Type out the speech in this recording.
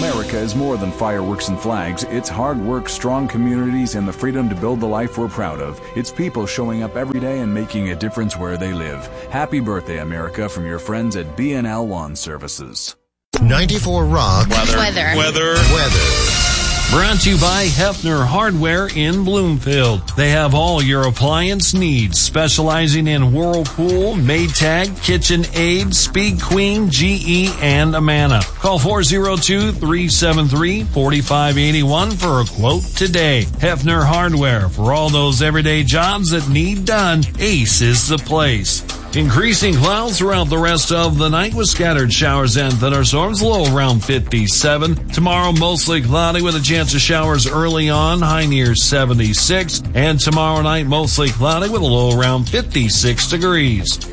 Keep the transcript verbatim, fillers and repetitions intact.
America is more than fireworks and flags. It's hard work, strong communities, and the freedom to build the life we're proud of. It's people showing up every day and making a difference where they live. Happy birthday, America, from your friends at B N L Lawn Services. ninety-four Rock. Weather. Weather. Weather. Weather. Brought to you by Hefner Hardware in Bloomfield. They have all your appliance needs, specializing in Whirlpool, Maytag, KitchenAid, Speed Queen, G E, and Amana. Call four oh two, three seven three, four five eight one for a quote today. Hefner Hardware. For all those everyday jobs that need done, Ace is the place. Increasing clouds throughout the rest of the night with scattered showers and thunderstorms, low around fifty-seven. Tomorrow, mostly cloudy with a chance of showers early on, high near seventy-six. And tomorrow night, mostly cloudy with a low around fifty-six degrees.